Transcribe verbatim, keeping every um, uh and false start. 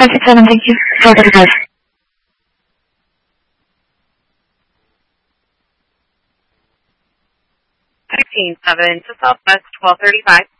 five six seven, thank you. four thirty-five. sixteen seven to Southwest twelve thirty-five.